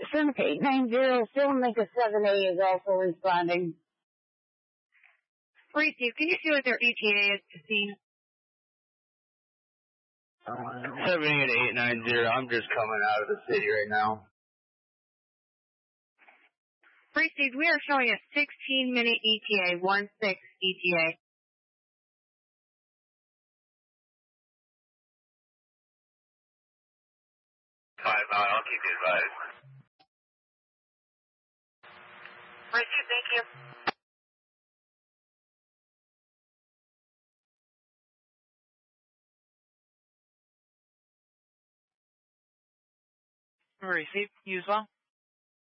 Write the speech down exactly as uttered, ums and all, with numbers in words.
Center eight nine zero, Filmmaker seven A is also responding. Receive, can you see what their E T A is to see? seven eight eight nine zero, I'm just coming out of the city right now. Receive, we are showing a sixteen minute E T A, one six E T A. Five, I'll keep you advised. Receive, thank you. Receive, you as well.